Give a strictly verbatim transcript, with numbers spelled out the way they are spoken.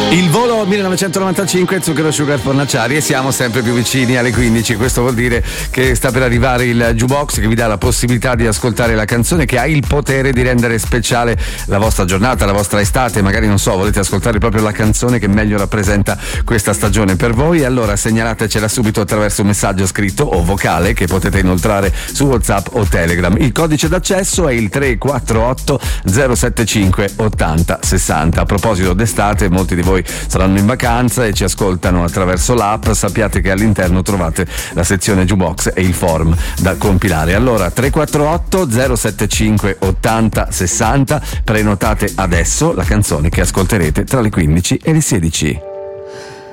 Il volo millenovecentonovantacinque, Zucchero Sugar Fornaciari, e siamo sempre più vicini alle quindici. Questo vuol dire che sta per arrivare il jukebox che vi dà la possibilità di ascoltare la canzone che ha il potere di rendere speciale la vostra giornata, la vostra estate. Magari, non so, volete ascoltare proprio la canzone che meglio rappresenta questa stagione per voi, allora segnalatecela subito attraverso un messaggio scritto o vocale che potete inoltrare su WhatsApp o Telegram. Il codice d'accesso è il tre quattro otto zero sette cinque ottanta sessanta. A proposito d'estate, molti di voi saranno in vacanza e ci ascoltano attraverso l'app. Sappiate che all'interno trovate la sezione jukebox e il form da compilare. Allora tre quattro otto zero sette cinque ottanta sessanta, prenotate adesso la canzone che ascolterete tra le quindici e le sedici.